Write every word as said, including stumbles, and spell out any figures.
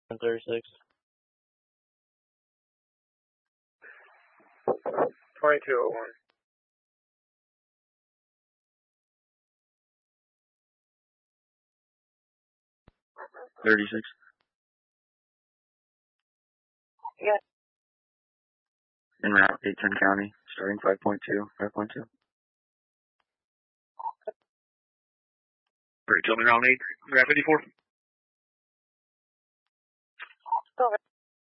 thirty-six. twenty-two oh one. thirty-six. Yeah. En route, eight ten County, starting five point two, five point two. Alright, tell me round eight, Grab fifty-four.